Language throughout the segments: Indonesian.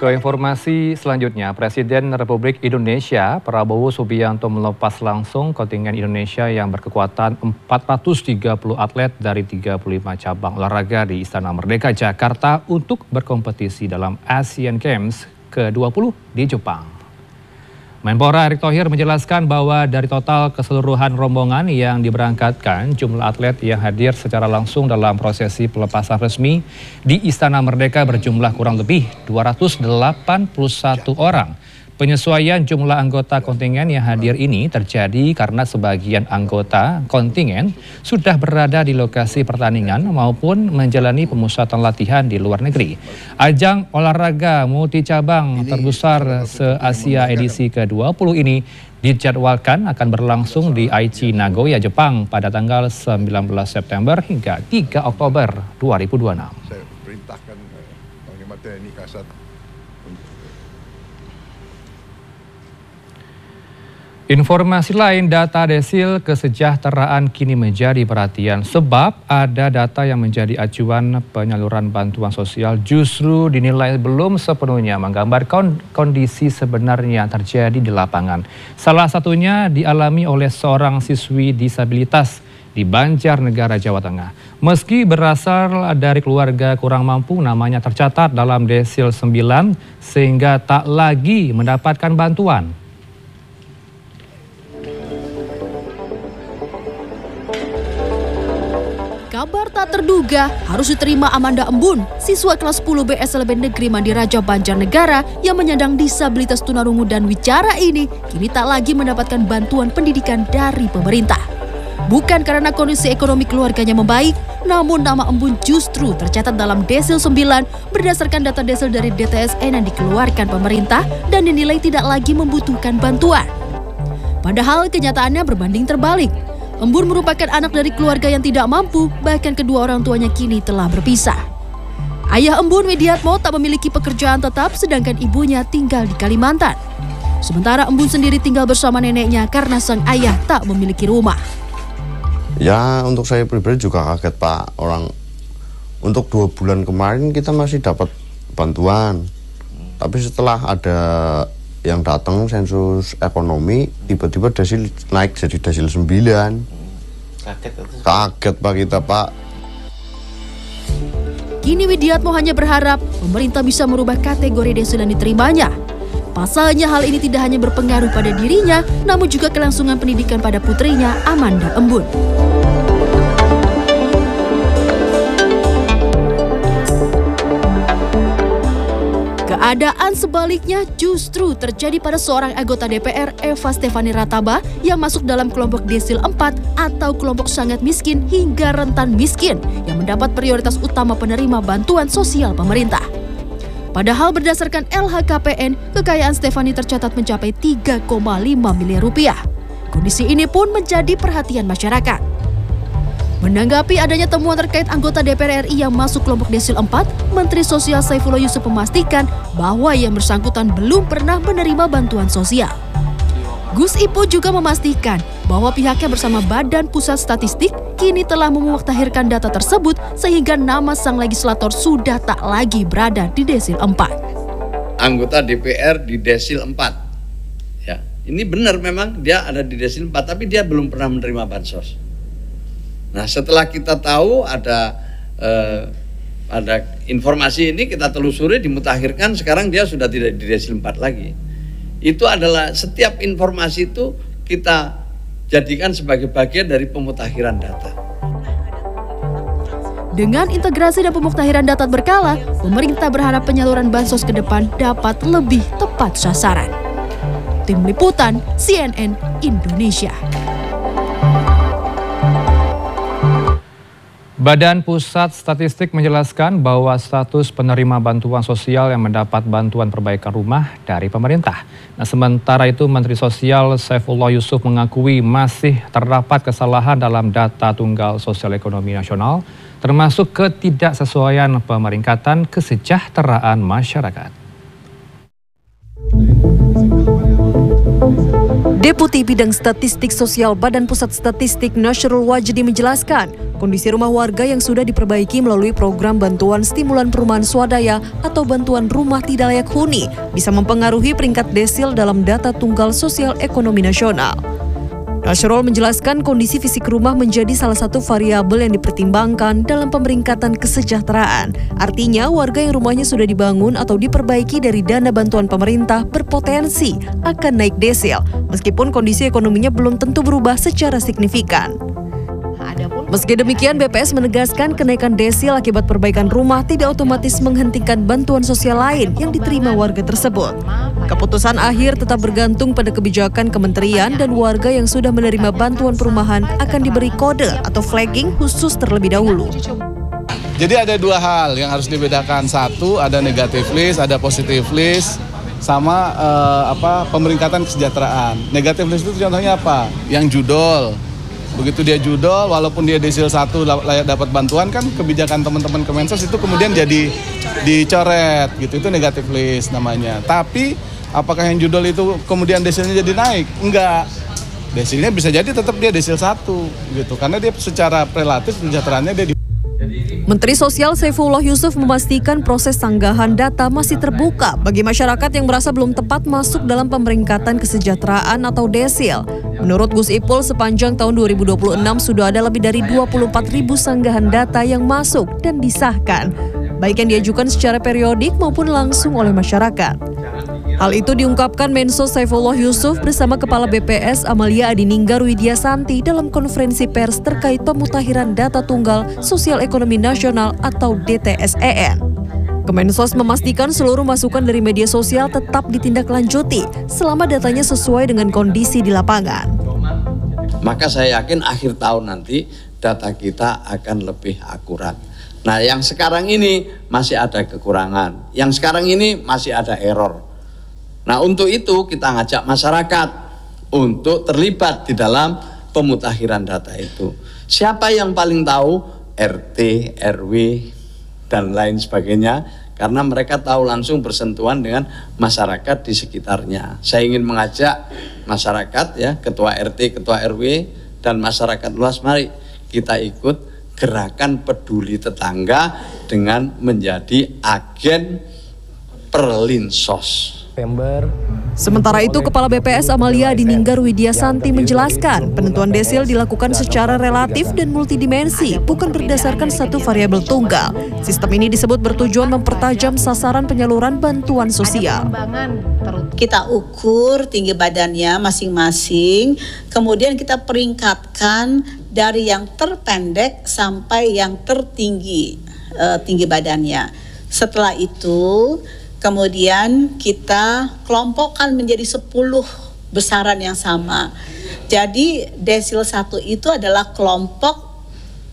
Ke informasi selanjutnya, Presiden Republik Indonesia Prabowo Subianto melepas langsung kontingen Indonesia yang berkekuatan 430 atlet dari 35 cabang olahraga di Istana Merdeka Jakarta untuk berkompetisi dalam Asian Games ke-20 di Jepang. Menpora Erick Thohir menjelaskan bahwa dari total keseluruhan rombongan yang diberangkatkan, jumlah atlet yang hadir secara langsung dalam prosesi pelepasan resmi di Istana Merdeka berjumlah kurang lebih 281 orang. Penyesuaian jumlah anggota kontingen yang hadir ini terjadi karena sebagian anggota kontingen sudah berada di lokasi pertandingan maupun menjalani pemusatan latihan di luar negeri. Ajang olahraga multicabang terbesar se-Asia edisi ke-20 ini dijadwalkan akan berlangsung di Aichi, Nagoya, Jepang pada tanggal 19 September hingga 3 Oktober 2026. Saya perintahkan Panglima TNI Kasat. Informasi lain, data desil kesejahteraan kini menjadi perhatian sebab ada data yang menjadi acuan penyaluran bantuan sosial justru dinilai belum sepenuhnya menggambarkan kondisi sebenarnya terjadi di lapangan. Salah satunya dialami oleh seorang siswi disabilitas di Banjarnegara, Jawa Tengah. Meski berasal dari keluarga kurang mampu, namanya tercatat dalam desil 9 sehingga tak lagi mendapatkan bantuan. Kabar tak terduga harus diterima Amanda Embun, siswa kelas 10 BSLB Negeri Mandiraja Banjarnegara yang menyandang disabilitas tunarungu dan wicara ini kini tak lagi mendapatkan bantuan pendidikan dari pemerintah. Bukan karena kondisi ekonomi keluarganya membaik, namun nama Embun justru tercatat dalam desil 9 berdasarkan data desil dari DTSN yang dikeluarkan pemerintah dan dinilai tidak lagi membutuhkan bantuan. Padahal kenyataannya berbanding terbalik. Embun merupakan anak dari keluarga yang tidak mampu, bahkan kedua orang tuanya kini telah berpisah. Ayah Embun, Widiatmo, tak memiliki pekerjaan tetap sedangkan ibunya tinggal di Kalimantan. Sementara Embun sendiri tinggal bersama neneknya karena sang ayah tak memiliki rumah. Ya, untuk saya pribadi juga kaget, Pak. Untuk 2 bulan kemarin kita masih dapat bantuan. Tapi setelah ada yang datang sensus ekonomi, tiba-tiba desil naik jadi desil 9. Kaget Pak kita, Pak. Kini Widiatmo hanya berharap pemerintah bisa merubah kategori desil yang diterimanya. Pasalnya hal ini tidak hanya berpengaruh pada dirinya, namun juga kelangsungan pendidikan pada putrinya Amanda Embun. Keadaan sebaliknya justru terjadi pada seorang anggota DPR, Eva Stefani Rataba, yang masuk dalam kelompok desil 4 atau kelompok sangat miskin hingga rentan miskin yang mendapat prioritas utama penerima bantuan sosial pemerintah. Padahal berdasarkan LHKPN, kekayaan Stefani tercatat mencapai 3,5 miliar rupiah. Kondisi ini pun menjadi perhatian masyarakat. Menanggapi adanya temuan terkait anggota DPR RI yang masuk kelompok desil 4, Menteri Sosial Saifullah Yusuf memastikan bahwa yang bersangkutan belum pernah menerima bantuan sosial. Gus Ipul juga memastikan bahwa pihaknya bersama Badan Pusat Statistik kini telah memutakhirkan data tersebut sehingga nama sang legislator sudah tak lagi berada di desil 4. Anggota DPR di desil 4. Ya, ini benar memang dia ada di desil 4 tapi dia belum pernah menerima bansos. Nah, setelah kita tahu ada informasi ini, kita telusuri, dimutakhirkan, sekarang dia sudah tidak di desil 4 lagi. Itu adalah setiap informasi itu kita jadikan sebagai bagian dari pemutakhiran data. Dengan integrasi dan pemutakhiran data berkala, pemerintah berharap penyaluran bansos ke depan dapat lebih tepat sasaran. Tim Liputan CNN Indonesia. Badan Pusat Statistik menjelaskan bahwa status penerima bantuan sosial yang mendapat bantuan perbaikan rumah dari pemerintah. Nah, sementara itu Menteri Sosial Saifullah Yusuf mengakui masih terdapat kesalahan dalam data tunggal sosial ekonomi nasional, termasuk ketidaksesuaian pemeringkatan kesejahteraan masyarakat. Deputi Bidang Statistik Sosial Badan Pusat Statistik Nasrul Wajdi menjelaskan, kondisi rumah warga yang sudah diperbaiki melalui program bantuan stimulan perumahan swadaya atau bantuan rumah tidak layak huni bisa mempengaruhi peringkat desil dalam data tunggal sosial ekonomi nasional. Nasrul menjelaskan kondisi fisik rumah menjadi salah satu variabel yang dipertimbangkan dalam pemeringkatan kesejahteraan. Artinya, warga yang rumahnya sudah dibangun atau diperbaiki dari dana bantuan pemerintah berpotensi akan naik desil, meskipun kondisi ekonominya belum tentu berubah secara signifikan. Meski demikian, BPS menegaskan kenaikan desil akibat perbaikan rumah tidak otomatis menghentikan bantuan sosial lain yang diterima warga tersebut. Keputusan akhir tetap bergantung pada kebijakan kementerian dan warga yang sudah menerima bantuan perumahan akan diberi kode atau flagging khusus terlebih dahulu. Jadi ada dua hal yang harus dibedakan. Satu, ada negative list, ada positive list, sama pemeringkatan kesejahteraan. Negative list itu contohnya apa? Yang judol. Begitu dia judol, walaupun dia desil 1 layak dapat bantuan, kan kebijakan teman-teman Kemensos itu kemudian jadi dicoret gitu, itu negative list namanya. Tapi apakah yang judol itu kemudian desilnya jadi naik? Enggak. Desilnya bisa jadi tetap dia desil 1 gitu, karena dia secara relatif kesejahteraannya dia Menteri Sosial Saifullah Yusuf memastikan proses sanggahan data masih terbuka bagi masyarakat yang merasa belum tepat masuk dalam pemeringkatan kesejahteraan atau desil. Menurut Gus Ipul, sepanjang tahun 2026 sudah ada lebih dari 24.000 sanggahan data yang masuk dan disahkan, baik yang diajukan secara periodik maupun langsung oleh masyarakat. Hal itu diungkapkan Mensos Saifullah Yusuf bersama Kepala BPS Amalia Adininggar Widyasanti dalam konferensi pers terkait pemutakhiran data tunggal sosial ekonomi nasional atau DTSEN. Kemensos memastikan seluruh masukan dari media sosial tetap ditindaklanjuti selama datanya sesuai dengan kondisi di lapangan. Maka saya yakin akhir tahun nanti data kita akan lebih akurat. Nah, yang sekarang ini masih ada kekurangan, yang sekarang ini masih ada error. Nah, untuk itu kita ngajak masyarakat untuk terlibat di dalam pemutakhiran data itu. Siapa yang paling tahu? RT, RW, dan lain sebagainya, karena mereka tahu langsung bersentuhan dengan masyarakat di sekitarnya. Saya ingin mengajak masyarakat, ya, ketua RT, ketua RW, dan masyarakat luas, mari kita ikut gerakan peduli tetangga dengan menjadi agen Perlinsos. Sementara itu, Kepala BPS Amalia Adininggar Widyasanti menjelaskan penentuan desil dilakukan secara relatif dan multidimensi, bukan berdasarkan satu variabel tunggal. Sistem ini disebut bertujuan mempertajam sasaran penyaluran bantuan sosial. Kita ukur tinggi badannya masing-masing, kemudian kita peringkatkan dari yang terpendek sampai yang tertinggi tinggi badannya. Setelah itu kemudian kita kelompokkan menjadi 10 besaran yang sama. Jadi desil 1 itu adalah kelompok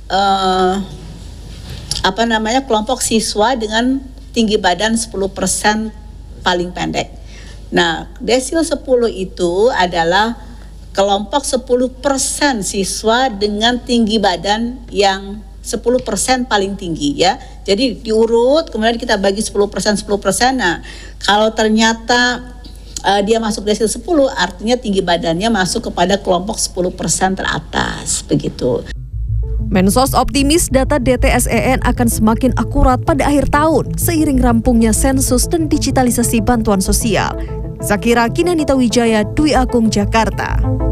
kelompok siswa dengan tinggi badan 10% paling pendek. Nah, desil 10 itu adalah kelompok 10% siswa dengan tinggi badan yang 10% paling tinggi, ya. Jadi diurut, kemudian kita bagi 10%. Nah, kalau ternyata dia masuk desil 10, artinya tinggi badannya masuk kepada kelompok 10% teratas, begitu. Mensos optimis data DTSEN akan semakin akurat pada akhir tahun seiring rampungnya sensus dan digitalisasi bantuan sosial. Zakira Kinanita Wijaya, Dwi Agung, Jakarta.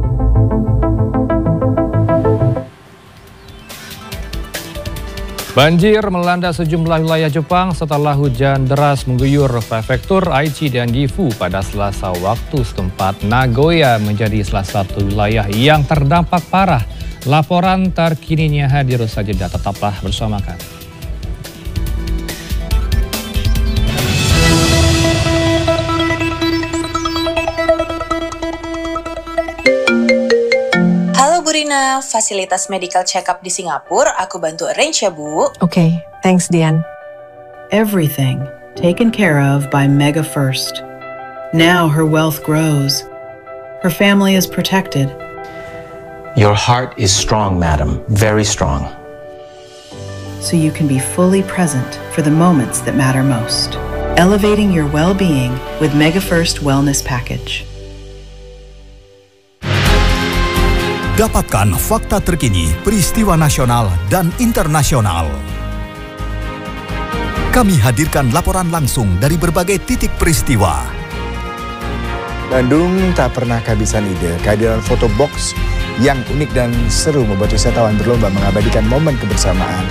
Banjir melanda sejumlah wilayah Jepang setelah hujan deras mengguyur prefektur Aichi dan Gifu pada Selasa waktu setempat. Nagoya menjadi salah satu wilayah yang terdampak parah. Laporan terkininya hadir saja, tetaplah bersama kami. Bu Rina, fasilitas medical check-up di Singapura aku bantu arrange ya, Bu. Okay, thanks Dian. Everything taken care of by Mega First. Now her wealth grows. Her family is protected. Your heart is strong, madam, very strong. So you can be fully present for the moments that matter most. Elevating your well-being with Mega First Wellness Package. Dapatkan fakta terkini peristiwa nasional dan internasional. Kami hadirkan laporan langsung dari berbagai titik peristiwa. Bandung tak pernah kehabisan ide. Kehadiran foto box yang unik dan seru membuat wisatawan berlomba mengabadikan momen kebersamaan.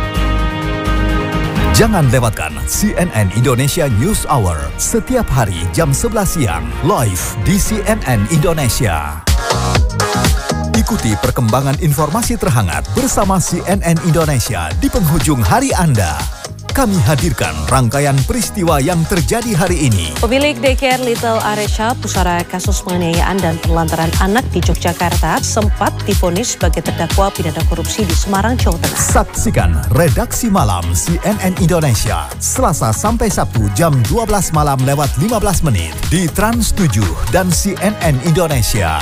Jangan lewatkan CNN Indonesia News Hour setiap hari jam 11 siang live di CNN Indonesia. Ikuti perkembangan informasi terhangat bersama CNN Indonesia di penghujung hari Anda. Kami hadirkan rangkaian peristiwa yang terjadi hari ini. Pemilik daycare Little Aresha, pusara kasus penganiayaan dan penelantaran anak di Yogyakarta, sempat divonis sebagai terdakwa pidana korupsi di Semarang, Jawa Tengah. Saksikan Redaksi Malam CNN Indonesia, Selasa sampai Sabtu jam 12 malam lewat 15 menit di Trans 7 dan CNN Indonesia.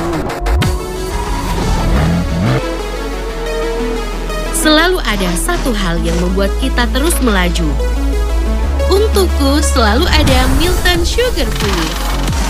Selalu ada satu hal yang membuat kita terus melaju. Untukku selalu ada Milton Sugar Free.